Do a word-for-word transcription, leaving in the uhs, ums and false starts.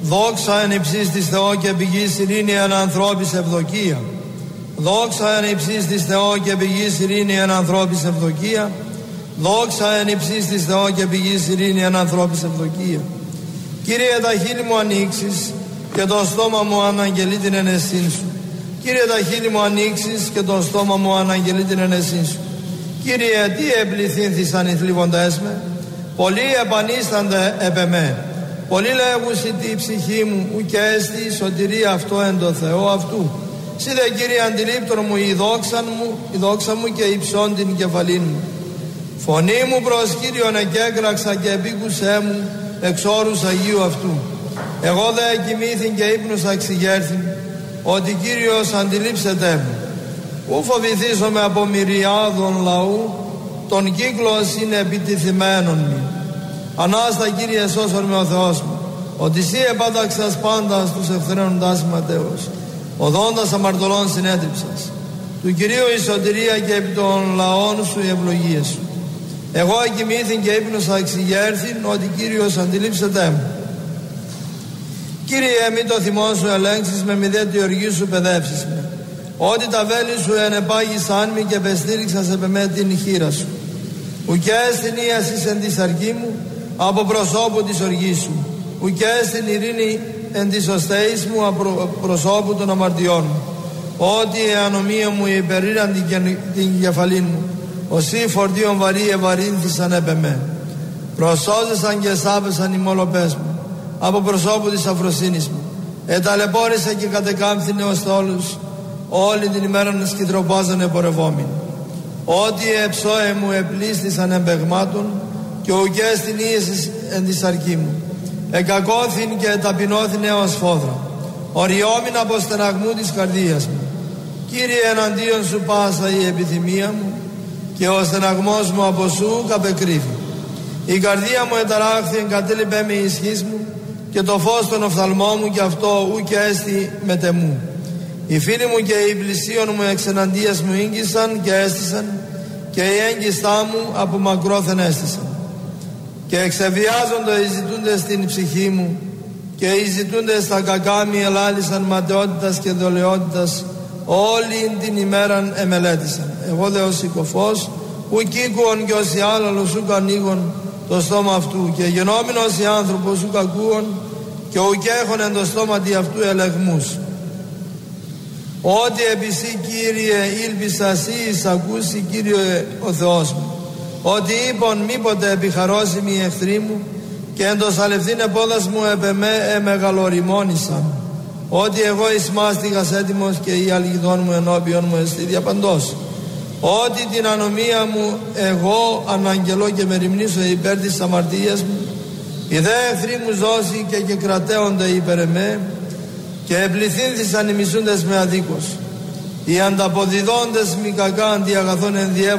Δόξα εν υψής της Θεό και πηγής ειρήνη εν ανθρώπης ευδοκία. Δόξα εν υψής της Θεό και πηγής ειρήνη εν ανθρώπης ευδοκία. Δόξα εν υψής της Θεό και πηγής ειρήνη εν ανθρώπης ευδοκία. Κύριε, τα χείλη μου ανοίξεις και το στόμα μου αναγγελεί την ενεσύν σου. Κύριε, τα χείλη μου ανοίξεις και το στόμα μου αναγγελεί την ενεσύν σου. Κύριε, τι εμπληθύνθησαν οι θλίβοντές με, πολλοί επανίστανται επ' εμέ. Πολλοί λέγουσι τη ψυχή μου, ουκ έστι σωτηρία αυτό εν το Θεό αυτού. Σύ δε, Κύριε, αντιλήπτον μου η δόξα μου, η δόξα μου και υψών την κεφαλήν μου. Φωνή μου προς Κύριον εκέκραξα και επίκουσέ μου εξ όρους Αγίου αυτού. Εγώ δε κοιμήθην και ύπνος αξιγέρθην, ότι Κύριος αντιλήψεται μου. Ου φοβηθήσομαι από μυριάδων λαού, τον κύκλος είναι επιτιθυμένον μου. Ανάστα, Κύριε, σώσον με ο Θεός μου, ότι Συ επάταξας πάντα στους ευθραίνοντάς ματέως, οδόντας αμαρτωλών συνέτριψας. Του Κυρίου η σωτηρία και επί των λαών σου η ευλογία σου. Εγώ εκοιμήθην και ύπνος αξιγέρθην, ότι Κύριος αντιλήψεται μου. Κύριε, μη το θυμό σου ελέγξεις με μη δε τη οργή σου παιδεύσεις με. Ότι τα βέλη σου ενεπάγησαν μη και πεστήριξας επ' εμέ την χείρα σου. Ουκέ στην ίασης εν της αρκή μου, από προσώπου της οργής σου. Ουκέ στην ειρήνη εν της οστέης μου, από προσώπου των αμαρτιών μου. Ότι η ανομία μου υπερήραν την, την κεφαλήν μου, όσοι φορτίων βαρύ ευαρύνθησαν επ' εμέ. Προσώζεσαν και σάπεσαν οι μολοπές μου, από προσώπου της αφροσύνης μου. Εταλαιπώρησε και κατεκάμφθηνε ως τόλους, όλη την ημέρα να σκητροπάζανε πορευόμενοι. Ότι εψώε μου επλήστησαν εμπεγμάτων και ουκές την ίεσης εν της αρκή μου. Εκακώθην και ταπεινώθην έως φόδρα, οριόμην από στεναγμού της καρδίας μου. Κύριε, εναντίον σου πάσα η επιθυμία μου και ο στεναγμός μου από σου καπεκρύβει. Η καρδία μου εταράχθη εγκατέλειπε με ισχύς μου και το φως των οφθαλμών μου και αυτό ουκ έστι μετεμού. Οι φίλοι μου και οι πλησίον μου εξ εναντίας μου ήγγισαν και έστησαν και οι έγκιστά μου από μακρόθεν έστησαν. Και εξεβιάζονται οι ζητούντες στην ψυχή μου και οι ζητούντες τα κακά μη ελάλησαν ματαιότητας και δολαιότητας όλη την ημέραν εμελέτησαν. Εγώ δε ως οικοφός ουκ οίκουον και ως οι άλλαλος ουκ ανοίγον το στόμα αυτού και γενόμενος οι άνθρωπος ουκ ακούον και ουκ έχον εν το στόματι αυτού ελεγμούς. Ότι επί Συ, Κύριε, ήλπισα Συ εισακούσει, Κύριε ο Θεός μου. Ότι είπον μήποτε επιχαρώσιμοι οι εχθροί μου και εν το σαλευθύν επόδας μου επ' εμέ εμεγαλοριμόνησαν. Ότι εγώ εις μάστιγας έτοιμος και η αλγιδόν μου ενώπιον μου εστί διαπαντός. Ότι την ανομία μου εγώ αναγγελώ και μεριμνήσω υπέρ της αμαρτίας μου. Οι δε εχθροί μου ζώσει και, και κρατέονται υπέρ εμέ και επληθύνθησαν οι μισούντες με αδίκως. Οι ανταποδιδόντες μη κακά αντιαγαθών ενδιεύουν